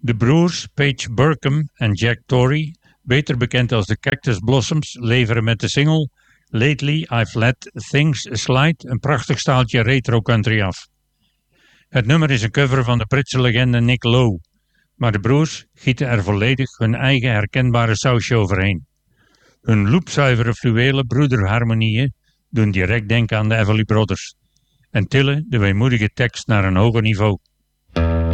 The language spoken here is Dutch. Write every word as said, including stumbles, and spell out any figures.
De broers Paige Burkham en Jack Torrey, beter bekend als de Cactus Blossoms, leveren met de single Lately I've Let Things Slide een prachtig staaltje retro country af. Het nummer is een cover van de Britse legende Nick Lowe, maar de broers gieten er volledig hun eigen herkenbare sausje overheen. Hun loopzuivere fluwelen broederharmonieën doen direct denken aan de Everly Brothers en tillen de weemoedige tekst naar een hoger niveau.